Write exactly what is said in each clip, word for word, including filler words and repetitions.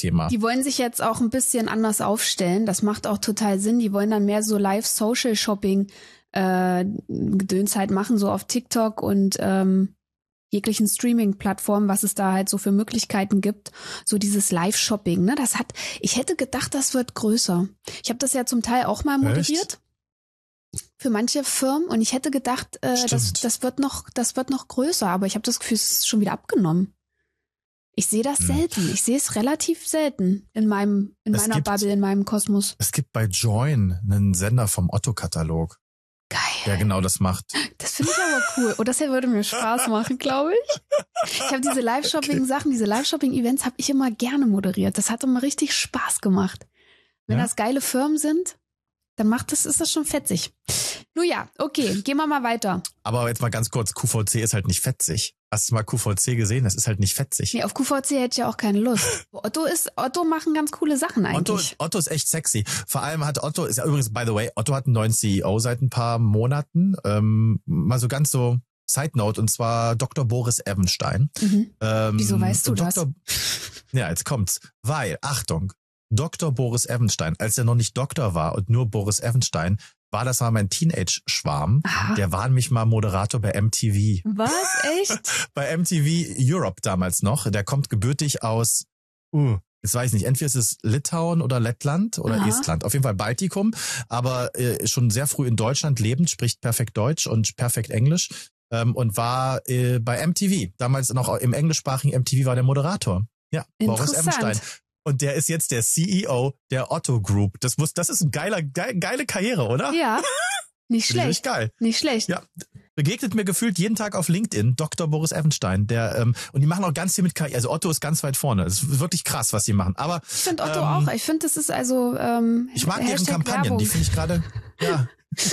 Thema. Die wollen sich jetzt auch ein bisschen anders aufstellen. Das macht auch total Sinn. Die wollen dann mehr so Live-Social-Shopping äh, Gedöns halt machen, so auf TikTok und ähm, jeglichen Streaming-Plattformen, was es da halt so für Möglichkeiten gibt. So dieses Live-Shopping, ne? Das hat, ich hätte gedacht, das wird größer. Ich habe das ja zum Teil auch mal moderiert. Echt? Für manche Firmen und ich hätte gedacht, äh, das, das wird noch, das wird noch größer, aber ich habe das Gefühl, es ist schon wieder abgenommen. Ich sehe das hm. selten. Ich sehe es relativ selten in meinem, in es meiner gibt, Bubble, in meinem Kosmos. Es gibt bei Join einen Sender vom Otto-Katalog. Geil. Der genau das macht. Das finde ich aber cool. Und das hier würde mir Spaß machen, glaube ich. Ich habe diese Live-Shopping-Sachen, diese Live-Shopping-Events habe ich immer gerne moderiert. Das hat immer richtig Spaß gemacht. Wenn ja? das geile Firmen sind, dann macht das, ist das schon fetzig. Nun ja, okay, gehen wir mal weiter. Aber jetzt mal ganz kurz, Q V C ist halt nicht fetzig. Hast du mal Q V C gesehen? Das ist halt nicht fetzig. Nee, auf Q V C hätte ich ja auch keine Lust. Otto ist, Otto machen ganz coole Sachen eigentlich. Otto, Otto ist echt sexy. Vor allem hat Otto, ist ja übrigens, by the way, Otto hat einen neuen C E O seit ein paar Monaten. Ähm, mal so ganz so Side Note, und zwar Doktor Boris Evenstein. Mhm. Ähm, Wieso weißt du Doktor das? Ja, jetzt kommt's. Weil, Achtung, Doktor Boris Evenstein, als er noch nicht Doktor war und nur Boris Evenstein, war das mal mein Teenage-Schwarm. Aha. Der war nämlich mal Moderator bei M T V. Was? Echt? Bei M T V Europe damals noch. Der kommt gebürtig aus, uh, jetzt weiß ich nicht, entweder ist es Litauen oder Lettland oder Aha. Estland. Auf jeden Fall Baltikum, aber äh, schon sehr früh in Deutschland lebend, spricht perfekt Deutsch und perfekt Englisch ähm, und war äh, bei M T V. Damals noch im englischsprachigen M T V war der Moderator. Ja, Boris Evenstein. Und der ist jetzt der C E O der Otto Group. Das muss, das ist ein geiler, geile, geile Karriere, oder? Ja, nicht schlecht. Nicht geil. Nicht schlecht. Ja, begegnet mir gefühlt jeden Tag auf LinkedIn Doktor Boris Evenstein. Der ähm, und die machen auch ganz viel mit K I. Also Otto ist ganz weit vorne. Das ist wirklich krass, was die machen. Aber ich finde Otto ähm, auch. Ich finde, das ist also. Ähm, ich mag deren Kampagnen. Werbung. Die finde ich gerade. Ja.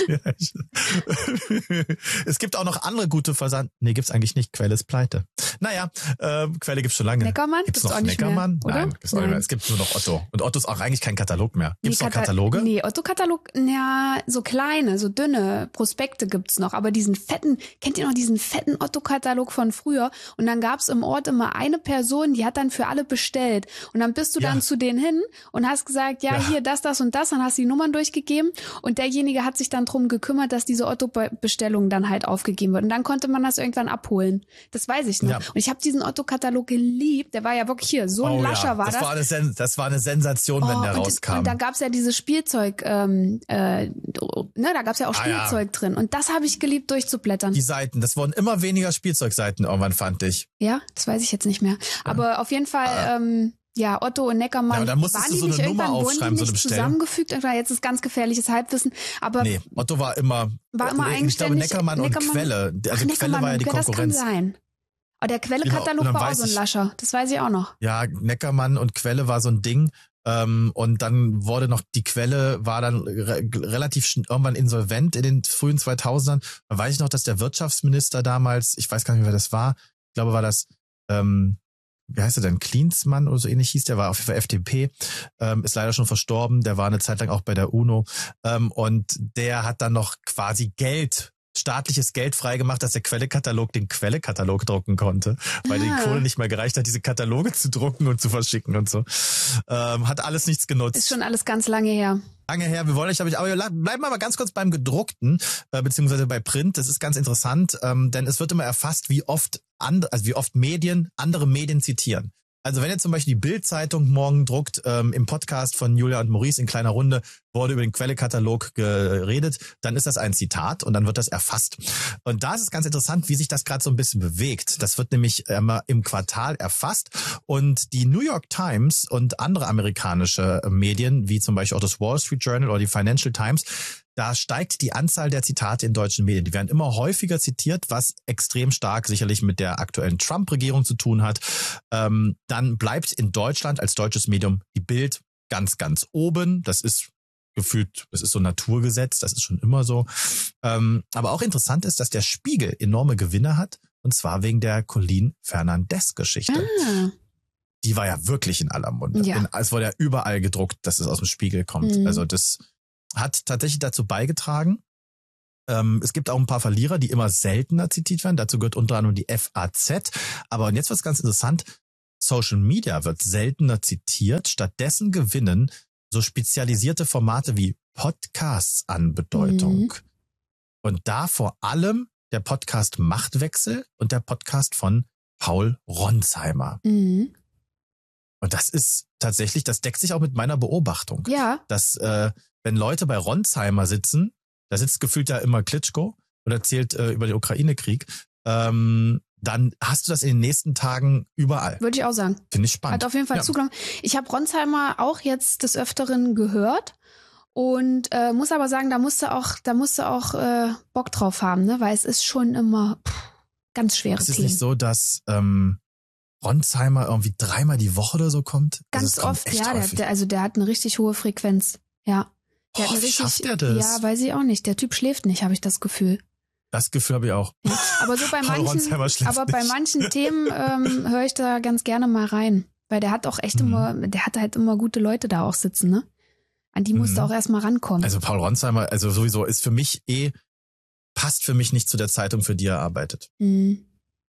Es gibt auch noch andere gute Versand. Nee, gibt's eigentlich nicht. Quelle ist pleite. Naja, äh, Quelle gibt's schon lange. Neckermann? Gibt's, gibt's noch auch nicht Neckermann? Mehr, oder? Nein, gibt's auch nicht mehr. Es gibt nur noch Otto. Und Otto ist auch eigentlich kein Katalog mehr. Gibt's nee, noch Kata- Kataloge? Nee, Otto-Katalog, ja, so kleine, so dünne Prospekte gibt's noch. Aber diesen fetten, kennt ihr noch diesen fetten Otto-Katalog von früher? Und dann gab's im Ort immer eine Person, die hat dann für alle bestellt. Und dann bist du Ja. dann zu denen hin und hast gesagt, ja, Ja. hier, das, das und das. Dann hast du die Nummern durchgegeben. Und derjenige hat sich dann drum gekümmert, dass diese Otto-Bestellung dann halt aufgegeben wird. Und dann konnte man das irgendwann abholen. Das weiß ich noch. Ja. Und ich habe diesen Otto-Katalog geliebt. Der war ja wirklich hier. So ein Oh Lascher ja. war das. das. War eine Sen- das war eine Sensation, wenn Oh, der und, rauskam. Und da gab's ja dieses Spielzeug, ähm, äh, ne, da gab's ja auch Ah, ja. Spielzeug drin. Und das habe ich geliebt, durchzublättern. Die Seiten, das wurden immer weniger Spielzeugseiten irgendwann, fand ich. Ja, das weiß ich jetzt nicht mehr. Aber auf jeden Fall, Ah. ähm, ja, Otto und Neckermann, Ja, und dann musstest waren du die so nicht eine Nummer irgendwann, wurden aufschreiben, die so eine nicht Bestellung? zusammengefügt? Irgendwann, jetzt ist ganz gefährliches Halbwissen. Aber Nee, Otto war immer, war immer ich glaube eigenständig. Neckermann, und Quelle. Also Ach, Quelle war ja die ja, Konkurrenz. Das kann sein. Aber der Quelle-Katalog Genau, und dann war auch weiß so ein ich- Lascher. Das weiß ich auch noch. Ja, Neckermann und Quelle war so ein Ding. Ähm, und dann wurde noch, die Quelle war dann re- relativ schn- irgendwann insolvent in den frühen zweitausendern. Da weiß ich noch, dass der Wirtschaftsminister damals, ich weiß gar nicht mehr, wer das war, ich glaube, war das, ähm, wie heißt er denn, Klinsmann oder so ähnlich hieß der, war auf jeden Fall F D P, ähm, ist leider schon verstorben, der war eine Zeit lang auch bei der UNO, ähm, und der hat dann noch quasi Geld, staatliches Geld freigemacht, dass der Quelle-Katalog den Quelle-Katalog drucken konnte, weil Ah. die Kohle nicht mehr gereicht hat, diese Kataloge zu drucken und zu verschicken und so. Ähm, hat alles nichts genutzt. Ist schon alles ganz lange her. Lange her, wir wollen nicht, aber wir bleiben aber ganz kurz beim gedruckten, äh, beziehungsweise bei Print. Das ist ganz interessant, ähm, denn es wird immer erfasst, wie oft andere, also wie oft Medien andere Medien zitieren. Also wenn ihr zum Beispiel die Bild-Zeitung morgen druckt, ähm, im Podcast von Julia und Maurice in kleiner Runde wurde über den Quelle-Katalog geredet, dann ist das ein Zitat und dann wird das erfasst. Und da ist es ganz interessant, wie sich das gerade so ein bisschen bewegt. Das wird nämlich immer im Quartal erfasst und die New York Times und andere amerikanische Medien, wie zum Beispiel auch das Wall Street Journal oder die Financial Times, da steigt die Anzahl der Zitate in deutschen Medien. Die werden immer häufiger zitiert, was extrem stark sicherlich mit der aktuellen Trump-Regierung zu tun hat. Ähm, dann bleibt in Deutschland als deutsches Medium die Bild ganz, ganz oben. Das ist gefühlt, das ist so ein Naturgesetz, das ist schon immer so. Ähm, aber auch interessant ist, dass der Spiegel enorme Gewinne hat, und zwar wegen der Colleen Fernandez-Geschichte. Ah. Die war ja wirklich in aller Munde. Ja. In, es wurde ja überall gedruckt, dass es aus dem Spiegel kommt. Mhm. Also das hat tatsächlich dazu beigetragen. Ähm, es gibt auch ein paar Verlierer, die immer seltener zitiert werden. Dazu gehört unter anderem die F A Z. Aber und jetzt wird's ganz interessant. Social Media wird seltener zitiert. Stattdessen gewinnen so spezialisierte Formate wie Podcasts an Bedeutung. Mhm. Und da vor allem der Podcast Machtwechsel und der Podcast von Paul Ronsheimer. Mhm. Und das ist tatsächlich, das deckt sich auch mit meiner Beobachtung. Ja. Dass, äh, wenn Leute bei Ronsheimer sitzen, da sitzt gefühlt ja immer Klitschko und erzählt äh, über den Ukraine-Krieg, ähm, dann hast du das in den nächsten Tagen überall. Würde ich auch sagen. Finde ich spannend. Hat auf jeden Fall ja. zugenommen. Ich habe Ronsheimer auch jetzt des Öfteren gehört und äh, muss aber sagen, da musste auch, da musste auch äh, Bock drauf haben, ne? Weil es ist schon immer pff, ganz schweres Thema. Es ist nicht so, dass ähm, Ronsheimer irgendwie dreimal die Woche oder so kommt? Ganz also oft, ja. Der, der, also der hat eine richtig hohe Frequenz. Ja. Der Oh, hat eine wie richtig, schafft der das? Ja, weiß ich auch nicht. Der Typ schläft nicht, habe ich das Gefühl. Das Gefühl habe ich auch. Ja, aber so bei Paul manchen, aber nicht. bei manchen Themen ähm, höre ich da ganz gerne mal rein. Weil der hat auch echt mhm. immer, der hat halt immer gute Leute da auch sitzen, ne? An die musst du auch erstmal rankommen. Also Paul Ronsheimer, also sowieso ist für mich eh, passt für mich nicht zu der Zeitung, für die er arbeitet. Mhm.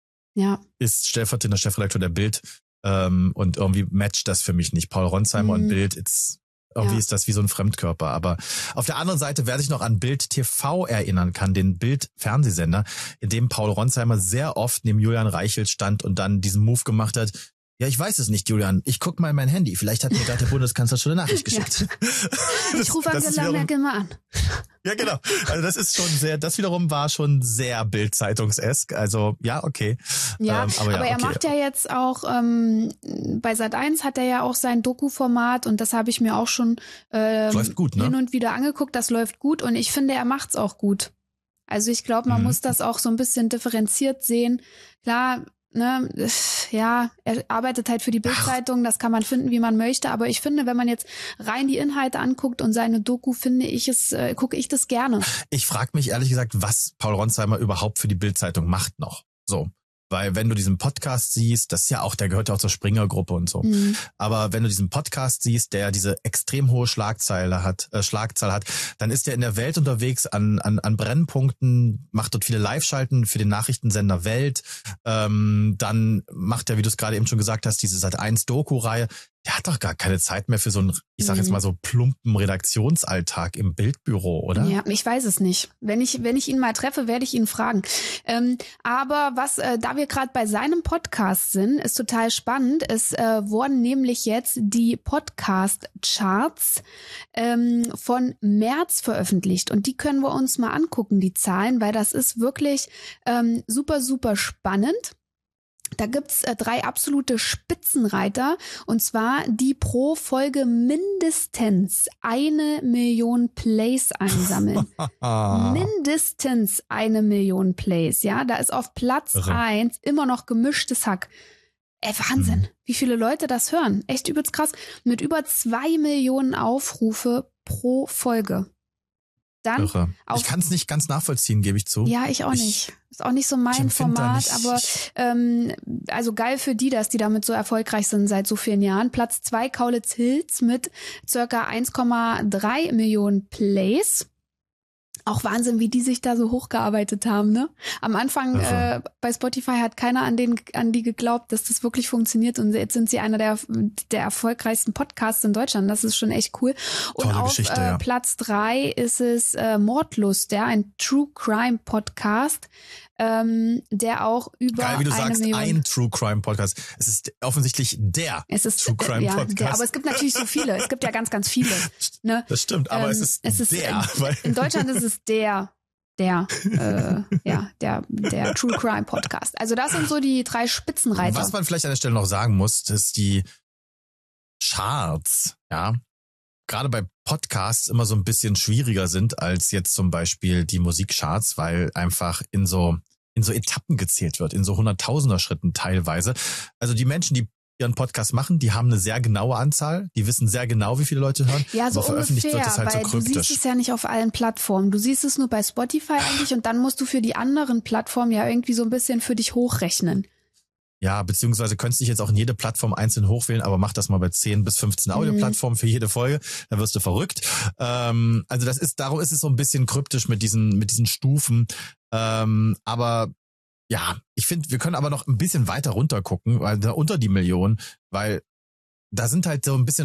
Ja. Ist stellvertretender Chefredakteur der Bild ähm, und irgendwie matcht das für mich nicht. Paul Ronsheimer mhm. und Bild, it's, irgendwie ja. ist das wie so ein Fremdkörper. Aber auf der anderen Seite, wer sich noch an Bild T V erinnern kann, den Bild-Fernsehsender, in dem Paul Ronsheimer sehr oft neben Julian Reichelt stand und dann diesen Move gemacht hat, ja, ich weiß es nicht, Julian. Ich guck mal in mein Handy. Vielleicht hat mir gerade der Bundeskanzler schon eine Nachricht geschickt. Ja. Ich rufe Angela Merkel mal an. Ja, genau. Also das ist schon sehr, das wiederum war schon sehr Bild-Zeitungsesk. Also ja, okay. Ja, ähm, aber, ja, aber er okay. macht ja jetzt auch, ähm, bei Sat eins hat er ja auch sein Doku-Format und das habe ich mir auch schon ähm, läuft gut, ne? hin und wieder angeguckt. Das läuft gut und ich finde, er macht's auch gut. Also ich glaube, man mhm. muss das auch so ein bisschen differenziert sehen. Klar, ne, ja, er arbeitet halt für die Bild-Zeitung, das kann man finden, wie man möchte, aber ich finde, wenn man jetzt rein die Inhalte anguckt und seine Doku, finde ich es, äh, gucke ich das gerne. Ich frage mich ehrlich gesagt, was Paul Ronsheimer überhaupt für die Bild-Zeitung macht noch. So. Weil wenn du diesen Podcast siehst, das ist ja auch, der gehört ja auch zur Springer-Gruppe und so. Mhm. Aber wenn du diesen Podcast siehst, der diese extrem hohe Schlagzeile hat, äh, Schlagzahl hat, dann ist der in der Welt unterwegs an an, an Brennpunkten, macht dort viele Live-Schalten für den Nachrichtensender Welt. Ähm, dann macht er, wie du es gerade eben schon gesagt hast, diese Sat eins Doku-Reihe. Der hat doch gar keine Zeit mehr für so einen, ich sag jetzt mal so plumpen Redaktionsalltag im Bildbüro, oder? Ja, ich weiß es nicht. Wenn ich wenn ich ihn mal treffe, werde ich ihn fragen. Ähm, aber was, äh, da wir gerade bei seinem Podcast sind, ist total spannend. Es äh, wurden nämlich jetzt die Podcast-Charts ähm, von März veröffentlicht und die können wir uns mal angucken, die Zahlen, weil das ist wirklich ähm, super, super spannend. Da gibt's äh, drei absolute Spitzenreiter und zwar die pro Folge mindestens eine Million Plays einsammeln. Mindestens eine Million Plays, ja. Da ist auf Platz Irre. eins immer noch Gemischtes Hack. Ey, Wahnsinn, mhm. wie viele Leute das hören. Echt übelst krass. Mit über zwei Millionen Aufrufe pro Folge. Dann Irre. Ich kann es nicht ganz nachvollziehen, gebe ich zu. Ja, ich auch ich, nicht. Ist auch nicht so mein Format, nicht. aber ähm, also geil für die, dass die damit so erfolgreich sind seit so vielen Jahren. Platz zwei Kaulitz Hills mit circa eins Komma drei Millionen Plays. Auch Wahnsinn, wie die sich da so hochgearbeitet haben, ne? Am Anfang äh, bei Spotify hat keiner an den an die geglaubt, dass das wirklich funktioniert und jetzt sind sie einer der der erfolgreichsten Podcasts in Deutschland. Das ist schon echt cool. Und Tolle auf Geschichte, äh, ja. Platz drei ist es äh, Mordlust, ja, ein True Crime Podcast, ähm, der auch über Geil, wie du eine sagst, Million ein True Crime Podcast. Es ist offensichtlich der es ist, True Crime äh, ja, Podcast. Der, aber es gibt natürlich so viele. Es gibt ja ganz, ganz viele. Ne? Das stimmt, aber ähm, es ist, es ist der. In, weil in Deutschland ist es der, der, äh, ja, der, der True Crime Podcast. Also das sind so die drei Spitzenreiter. Was man vielleicht an der Stelle noch sagen muss, dass die Charts, ja, gerade bei Podcasts immer so ein bisschen schwieriger sind als jetzt zum Beispiel die Musikcharts, weil einfach in so in so Etappen gezählt wird, in so hunderttausender Schritten teilweise. Also die Menschen, die ihren Podcast machen, die haben eine sehr genaue Anzahl, die wissen sehr genau, wie viele Leute hören. Ja, so aber veröffentlicht ungefähr, wird das halt weil so kryptisch. Du siehst es ja nicht auf allen Plattformen. Du siehst es nur bei Spotify eigentlich und dann musst du für die anderen Plattformen ja irgendwie so ein bisschen für dich hochrechnen. Ja, beziehungsweise könntest dich jetzt auch in jede Plattform einzeln hochwählen, aber mach das mal bei zehn bis fünfzehn Audioplattformen für jede Folge, dann wirst du verrückt. Ähm, also das ist, darum ist es so ein bisschen kryptisch mit diesen, mit diesen Stufen. Ähm, aber ja, ich finde, wir können aber noch ein bisschen weiter runter gucken, weil da unter die Million, weil da sind halt so ein bisschen